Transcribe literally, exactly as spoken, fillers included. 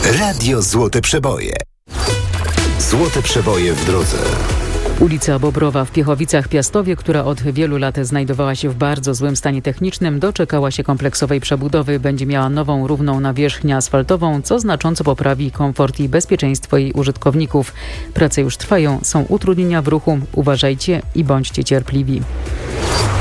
Radio Złote Przeboje. Złote Przeboje w drodze. Ulica Bobrowa w Piechowicach-Piastowie, która od wielu lat znajdowała się w bardzo złym stanie technicznym, doczekała się kompleksowej przebudowy. Będzie miała nową, równą nawierzchnię asfaltową, co znacząco poprawi komfort i bezpieczeństwo jej użytkowników. Prace już trwają, są utrudnienia w ruchu. Uważajcie i bądźcie cierpliwi.